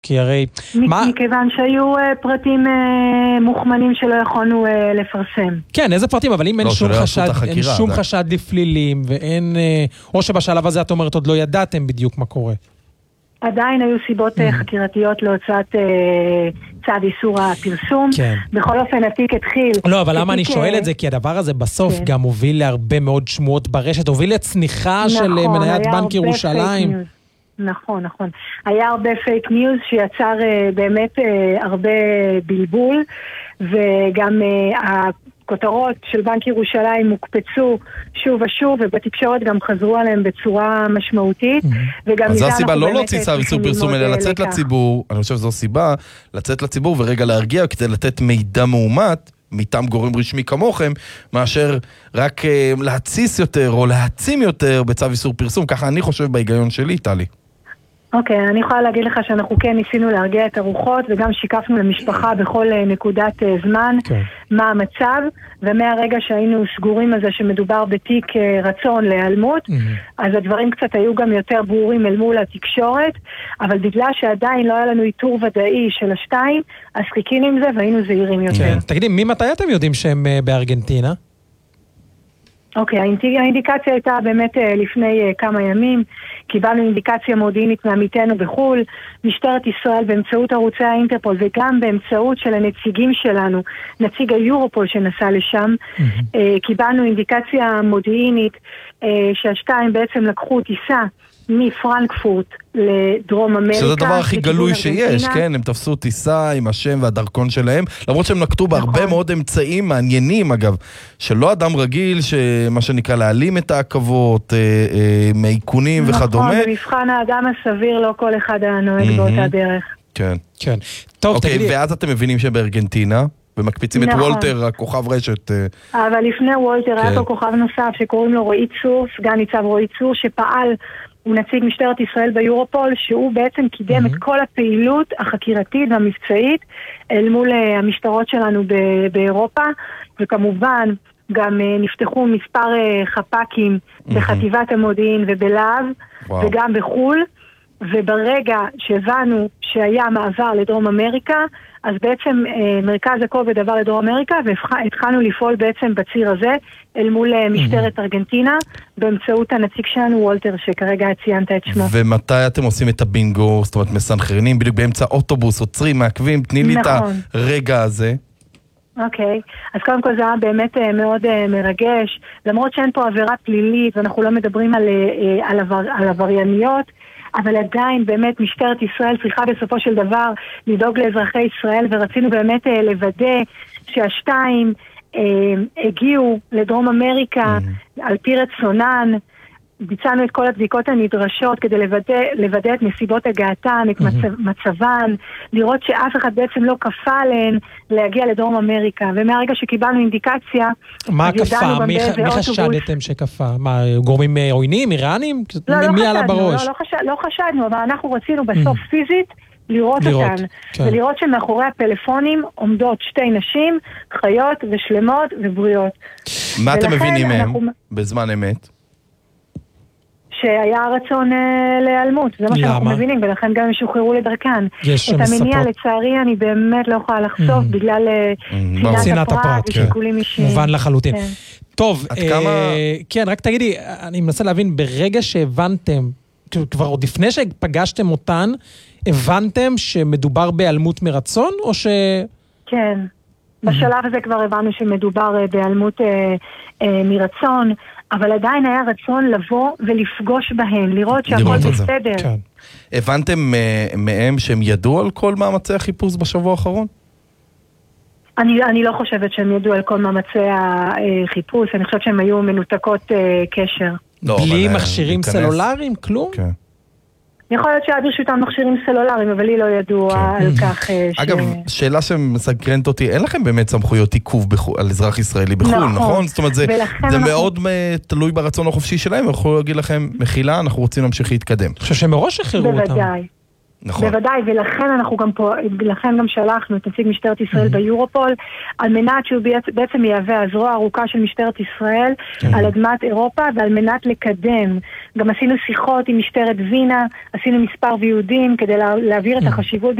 כי הרי... מכיוון שהיו פרטים מוכמנים שלא יכולנו לפרסם. כן, איזה פרטים? אבל אם אין שום חשד לפלילים, ואין... או שבשלב הזה את אומרת עוד לא ידעתם בדיוק מה קורה. עדיין היו סיבות חקירתיות להוצאת צעד איסור הפרסום. בכל אופן התיק התחיל. לא, אבל למה אני שואל את זה? כי הדבר הזה בסוף גם הוביל להרבה מאוד שמועות ברשת, הוביל לצניחה של מניית בנק ירושלים. נכון. היה הרבה פייק ניוז שיצר באמת הרבה בלבול, וגם הכותרות של בנק ירושלים מוקפצו שוב ושוב, ובתקשורת גם חזרו עליהם בצורה משמעותית. אז זו הסיבה לא להוציא צו איסור פרסום, אלא לצאת לציבור, אני חושב שזו סיבה, לצאת לציבור ורגע להרגיע כדי לתת מידע מאומת, מטעם גורם רשמי כמוכם, מאשר רק להציס יותר או להעצים יותר בצו איסור פרסום, ככה אני חושב בהיגיון שלי, טלי. אוקיי, אני יכולה להגיד לך שאנחנו כן ניסינו להרגיע את הרוחות, וגם שיקפנו למשפחה בכל נקודת זמן מה המצב, ומהרגע שהיינו סגורים על זה שמדובר בתיק רצון להיעלמות, אז הדברים קצת היו גם יותר ברורים אל מול התקשורת, אבל בגלל שעדיין לא היה לנו איתור ודאי של השתיים, אז חיכינו עם זה והיינו זהירים יותר. תגידי, ממתי אתם יודעים שהם בארגנטינה? אוקיי, האינדיקציה הייתה באמת לפני כמה ימים, קיבלנו אינדיקציה מודיעינית מעמיתנו בחול, משטרת ישראל באמצעות ערוצי האינטרפול וגם באמצעות של הנציגים שלנו, נציג היורופול שנסע לשם, קיבלנו אינדיקציה מודיעינית שהשתיים בעצם לקחו טיסה מפרנקפורט לדרום אמריקה. שזה הדבר הכי גלוי שיש, כן? הם תפסו טיסה עם השם והדרכון שלהם, למרות שהם נקטו בהרבה מאוד אמצעים מעניינים, אגב, שלא אדם רגיל, שמה שנקרא להעלים את העקבות, מעיקונים וכדומה. נכון, במבחן האדם הסביר לא כל אחד היה נוהג באותה דרך. כן. כן. טוב, תגידי. ואז אתם מבינים שבארגנטינה, ומקפיצים את וולטר, הכוכב רשת. אבל לפני וולטר היה פה כוכב נוסף שקוראים לו רועי צור, סגן ניצב רועי צור, שפעל, הוא נציג משטרת ישראל ביורופול, שהוא בעצם קידם את כל הפעילות החקירתית והמבצעית אל מול המשטרות שלנו באירופה, וכמובן גם נפתחו מספר חפ"קים בחטיבת המודיעין ובלהב, וגם בחול, וברגע שהבנו שהיה מעבר לדרום אמריקה, אז בעצם מרכז הכובד עבר לדרום אמריקה, והתחלנו לפעול בעצם בציר הזה, אל מול משטרת ארגנטינה, באמצעות הנציג שלנו, וולטר, שכרגע ציינת את שמו. ומתי אתם עושים את הבינגו, זאת אומרת מסנכרנים, בדיוק באמצע אוטובוס, עוצרים, מעכבים, תני לי את הרגע הזה. אוקיי, אז קודם כל זה היה באמת מאוד מרגש, למרות שאין פה עבירה פלילית, ואנחנו לא מדברים על עברייניות, אבל עדיין באמת משטרת ישראל צריכה בסופו של דבר לדאוג לאזרחי ישראל, ורצינו באמת לוודא שהשתיים הגיעו לדרום אמריקה על פי רצונן, ביצענו את כל הבדיקות הנדרשות כדי לוודא את נסיבות הגעתן, את מצבן, לראות שאף אחד בעצם לא כפה עליהן להגיע לדרום אמריקה. ומהרגע שקיבלנו אינדיקציה, מה כפה? מי חשדתם שכפה? מה, גורמים עוינים, איראנים? מי עלה בראש? לא חשדנו, אבל אנחנו רצינו בסוף פיזית לראות אותן, ולראות שמאחורי הפלאפונים עומדות שתי נשים, חיות ושלמות ובריאות. מה אתם מבינים מהם בזמן אמת? שהיה רצון להיעלמות, זה מה שאנחנו מבינים, ולכן גם הם שוחררו לדרכן. את המניע, לצערי, אני באמת לא יכולה לחשוף, בגלל צנעת הפרט ושיקולים אישיים. מובן לחלוטין. טוב, כן, רק תגידי, אני מנסה להבין, ברגע שהבנתם, כבר עוד לפני שפגשתם אותן, הבנתם שמדובר בהיעלמות מרצון, או ש... כן. בשלב הזה כבר הבנו שמדובר בהיעלמות מרצון, אבל עדיין היה רצון לבוא ולפגוש בהן, לראות שהכל בסדר. כן. הבנתם מהם שהם ידעו על כל מאמצי החיפוש בשבוע האחרון? אני לא חושבת שהם ידעו על כל מאמצי החיפוש, אני חושבת שהם היו מנותקות קשר. בלי מכשירים סלולריים? כלום? כן. יכול להיות שעד רשותם מכשירים סלולריים, אבל לי לא ידוע על כך אגב, שאלה שמסקרנת אותי, אין לכם באמת סמכויות עיכוב על אזרח ישראלי בחו"ל, נכון? זאת אומרת, זה מאוד תלוי ברצון החופשי שלהם, הם יכולים להגיד לכם, מחילה, אנחנו רוצים להמשיך להתקדם. אני חושב שמראש החררו אותם. בוודאי. נכון. בוודאי, ולכן גם שלחנו את נציג משטרת ישראל ביורופול, על מנת שהוא בעצם יהווה הזרוע הארוכה של משטרת ישראל על אדמת אירופה, ועל מנת לקדם. גם עשינו שיחות עם משטרת וינה, עשינו מספר ויהודים כדי להעביר את החשיבות